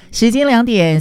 时间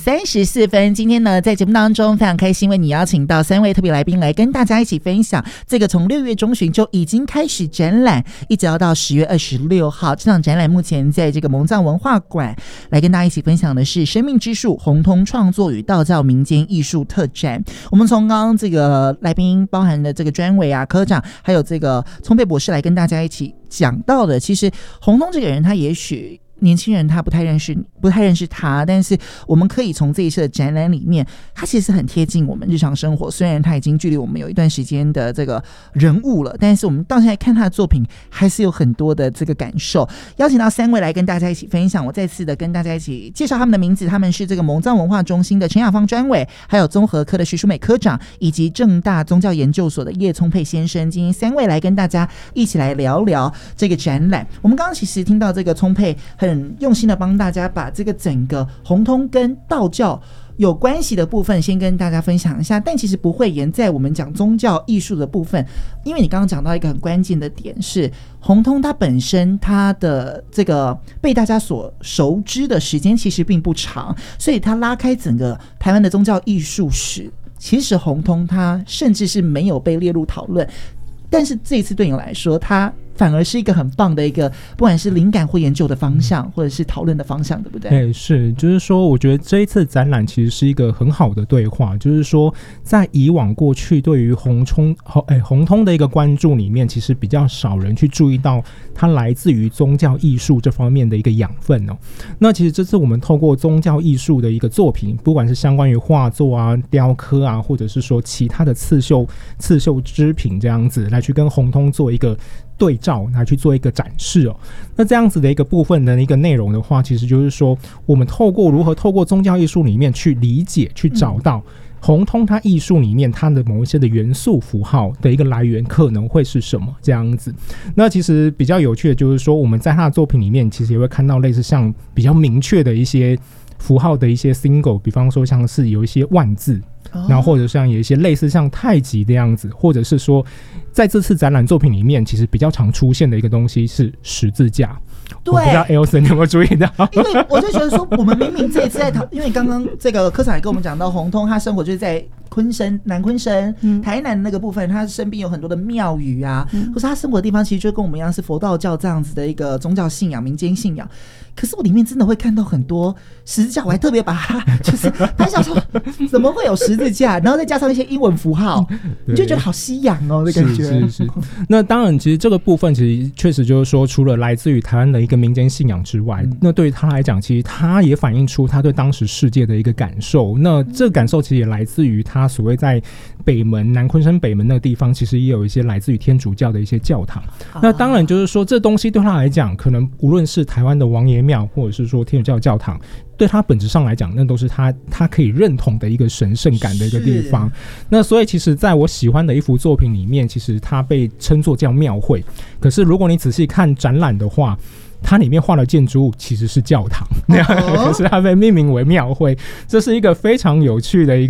2:34，今天呢，在节目当中非常开心为你邀请到3位特别来宾来跟大家一起分享这个从6月中旬就已经开始展览，一直要到10月26号，这场展览目前在这个蒙藏文化馆来跟大家一起分享的是生命之树洪通创作与道教民间艺术特展。我们从刚刚这个来宾包含的这个专委啊、科长还有这个聪佩博士来跟大家一起讲到的，其实洪通这个人他也许年轻人他不太认识他，但是我们可以从这一次的展览里面，他其实很贴近我们日常生活。虽然他已经距离我们有一段时间的这个人物了，但是我们到现在看他的作品，还是有很多的这个感受。邀请到3位来跟大家一起分享，我再次的跟大家一起介绍他们的名字，他们是这个蒙藏文化中心的陈雅芳专委，还有综合科的徐淑美科长，以及政大宗教研究所的叶聪佩先生。今天3位来跟大家一起来聊聊这个展览。我们刚刚其实听到这个聪佩很用心的帮大家把这个整个洪通跟道教有关系的部分先跟大家分享一下，但其实不会沿在我们讲宗教艺术的部分，因为你刚刚讲到一个很关键的点是洪通它本身它的这个被大家所熟知的时间其实并不长，所以它拉开整个台湾的宗教艺术史，其实洪通它甚至是没有被列入讨论，但是这一次对你来说它反而是一个很棒的一个不管是灵感或研究的方向或者是讨论的方向，对不对？ 是，就是说我觉得这一次展览其实是一个很好的对话，就是说在以往过去对于洪通的一个关注里面，其实比较少人去注意到它来自于宗教艺术这方面的一个养分哦。那其实这次我们透过宗教艺术的一个作品，不管是相关于画作啊、雕刻啊，或者是说其他的刺绣织品这样子来去跟洪通做一个对照，来去做一个展示哦。那这样子的一个部分的一个内容的话，其实就是说我们如何透过宗教艺术里面去理解、去找到洪通它艺术里面它的某一些的元素符号的一个来源可能会是什么这样子。那其实比较有趣的就是说，我们在他的作品里面其实也会看到类似像比较明确的一些符号的一些 symbol， 比方说像是有一些万字，然后或者像有一些类似像太极的样子，或者是说在这次展览作品里面其实比较常出现的一个东西是十字架。对，我不知道 Elson 有没有注意到， 因为我就觉得说我们明明这一次在因为刚刚这个科长也跟我们讲到洪通他生活就是在昆山南昆山台南那个部分，他身边有很多的庙宇啊，或是他生活的地方其实就跟我们一样是佛道教这样子的一个宗教信仰民间信仰，可是我里面真的会看到很多十字架，我还特别把它就是还想说怎么会有十字架，然后再加上一些英文符号，你就觉得好西洋哦的感觉。 是那当然其实这个部分其实确实就是说除了来自于台湾的一个民间信仰之外，那对于他来讲其实他也反映出他对当时世界的一个感受，那这个感受其实也来自于他所谓在北门南昆山北门那个地方其实也有一些来自于天主教的一些教堂，那当然就是说这东西对他来讲可能无论是台湾的王爷庙或者是说天主教教堂，对他本质上来讲那都是他可以认同的一个神圣感的一个地方。那所以其实在我喜欢的一幅作品里面，其实它被称作叫庙会，可是如果你仔细看展览的话，它里面画的建筑物其实是教堂，可是它被命名为庙会，这是一个非常有趣的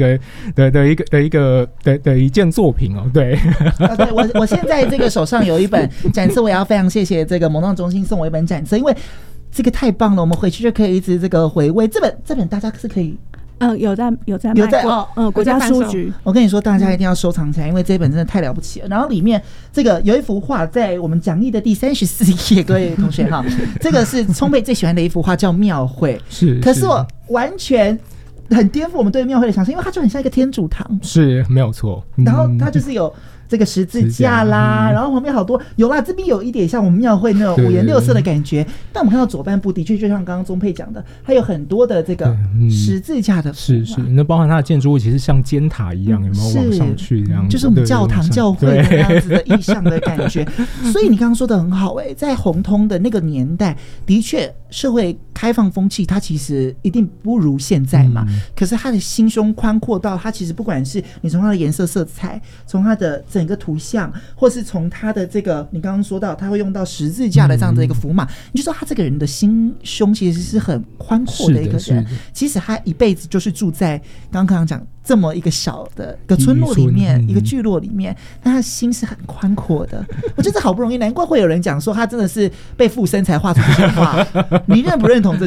一件作品哦。对， 对，我现在这个手上有一本展册，我也要非常谢谢这个蒙藏中心送我一本展册，因为这个太棒了，我们回去就可以一直这个回味。这本大家是可以。 有在卖过，国家书局。 我跟你说，大家一定要收藏起来，因为这一本真的太了不起了。然后里面这个有一幅画，在我们讲义的第34页，各位同学哈，这个是聪佩最喜欢的一幅画，叫庙会。可是我完全很颠覆我们对庙会的想象，因为它就很像一个天主堂， 是没有错。 然后它就是有这个十字架啦，然后旁边好多有啦，这边有一点像我们庙会那种五颜六色的感觉，但我们看到左半部的确就像刚刚宗佩讲的，它有很多的这个十字架的是那包含它的建筑物其实像尖塔一样，有没有往上去这样， 就是我们教堂教会的那样子的意象的感觉。所以你刚刚说的很好在洪通的那个年代，的确社会开放风气它其实一定不如现在嘛，可是它的心胸宽阔到它其实不管是你从它的颜色色彩，从它的整个图像，或是从他的这个你刚刚说到他会用到十字架的这样的一个符码，你就说他这个人的心胸其实是很宽阔的一个人。其实他一辈子就是住在刚刚讲这么一个小的一个村落里面，一个聚落里面，但他心是很宽阔的。我觉得好不容易，难怪会有人讲说他真的是被附身才画出这些画。你认不认同这